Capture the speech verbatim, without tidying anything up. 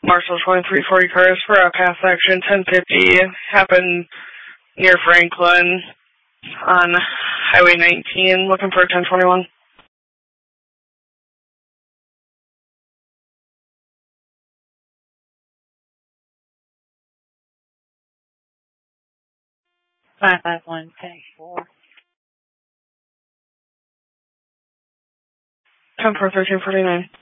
Marshall twenty-three forty cars for a pass action ten fifty. Happened near Franklin on Highway nineteen. Looking for ten twenty-one. five five one, ten four. ten four, thirteen forty-nine.